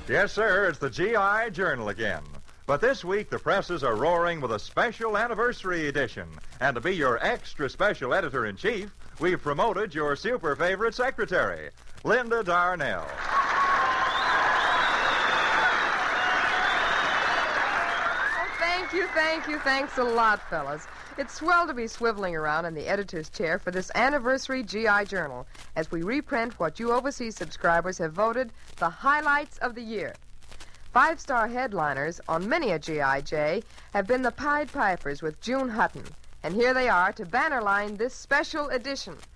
Yes, sir, it's the GI Journal again. But this week, the presses are roaring with a special anniversary edition. And to be your extra special editor-in-chief, we've promoted your super favorite secretary, Linda Darnell. Thanks a lot, fellas. It's swell to be swiveling around in the editor's chair for this anniversary GI Journal as we reprint what you overseas subscribers have voted the highlights of the year. 5-star headliners on many a GIJ have been the Pied Pipers with June Hutton. And here they are to bannerline this special edition.